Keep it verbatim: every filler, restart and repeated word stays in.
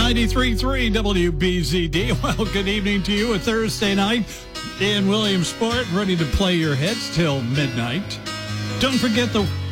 ninety-three point three W B Z D. Well, good evening to you. A Thursday night. Dan Williamsport ready to play your hits till midnight. Don't forget the